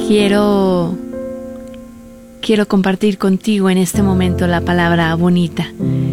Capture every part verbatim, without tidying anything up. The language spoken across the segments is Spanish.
Quiero, quiero compartir contigo en este momento la palabra bonita.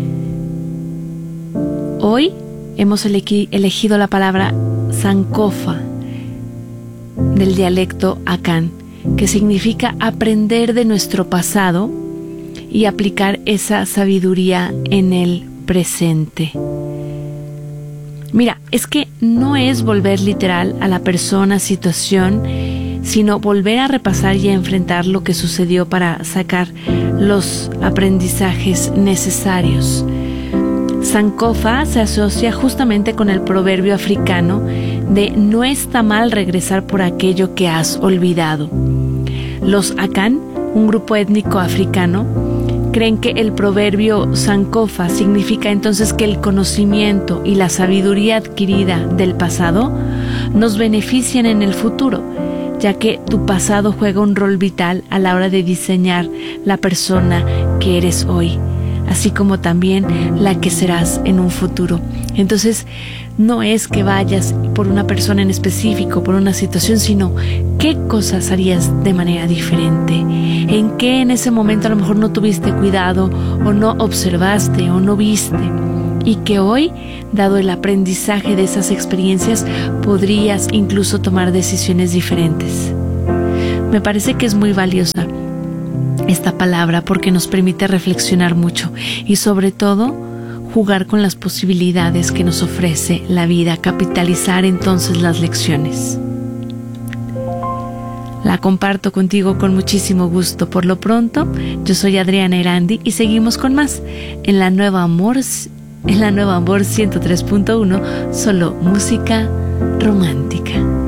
Hoy hemos elegi- elegido la palabra Sankofa del dialecto Akan, que significa aprender de nuestro pasado y aplicar esa sabiduría en el presente. Mira, es que no es volver literal a la persona, situación, sino volver a repasar y a enfrentar lo que sucedió para sacar los aprendizajes necesarios. Sankofa se asocia justamente con el proverbio africano de no está mal regresar por aquello que has olvidado. Los Akan, un grupo étnico africano, creen que el proverbio Sankofa significa entonces que el conocimiento y la sabiduría adquirida del pasado nos benefician en el futuro, ya que tu pasado juega un rol vital a la hora de diseñar la persona que eres hoy, así como también la que serás en un futuro. Entonces, no es que vayas por una persona en específico, por una situación, sino qué cosas harías de manera diferente, en qué en ese momento a lo mejor no tuviste cuidado o no observaste o no viste, y que hoy, dado el aprendizaje de esas experiencias, podrías incluso tomar decisiones diferentes. Me parece que es muy valiosa esta palabra porque nos permite reflexionar mucho y sobre todo jugar con las posibilidades que nos ofrece la vida, capitalizar entonces las lecciones. La comparto contigo con muchísimo gusto. Por lo pronto, yo soy Adriana Erandi y seguimos con más en la Nueva Amor, en la Nueva Amor ciento tres punto uno, solo música romántica.